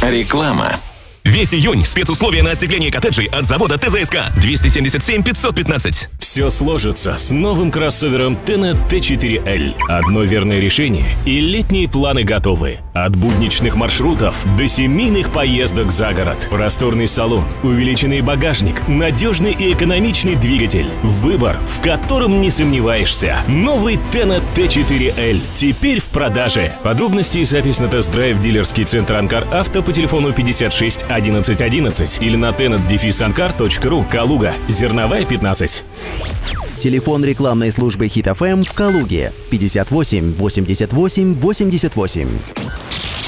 Реклама. Весь июнь спецусловия на остекление коттеджей от завода ТЗСК 277 515. Все сложится с новым кроссовером Tennet T4L. Одно верное решение и летние планы готовы. От будничных маршрутов до семейных поездок за город. Просторный салон, увеличенный багажник, надежный и экономичный двигатель. Выбор, в котором не сомневаешься. Новый Tennet T4L теперь в продаже. Подробности и запись на тест-драйв в дилерский центр Анкар Авто по телефону 56 11 11 или на tenet-ankar.ru. Калуга, Зерновая, 15. Телефон рекламной службы Hit FM в Калуге 58 88 88.